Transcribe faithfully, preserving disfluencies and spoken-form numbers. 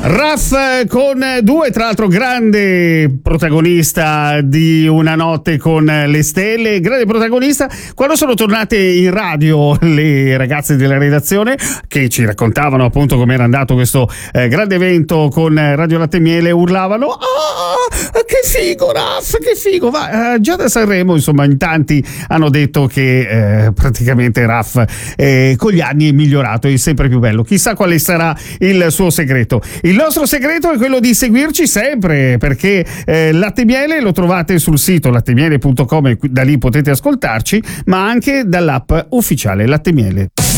Raf con due, tra l'altro grande protagonista di Una notte con le stelle, grande protagonista quando sono tornate in radio le ragazze della redazione che ci raccontavano appunto come era andato questo eh, grande evento con Radio Latte e Miele, urlavano ah che figo Raf, che figo, va eh, già da Sanremo insomma in tanti hanno detto che eh, praticamente Raf eh, con gli anni è migliorato, è sempre più bello, chissà quale sarà il suo segreto. Il nostro segreto è quello di seguirci sempre, perché eh, Latte e Miele lo trovate sul sito lattemiele punto com e da lì potete ascoltarci, ma anche dall'app ufficiale Latte e Miele.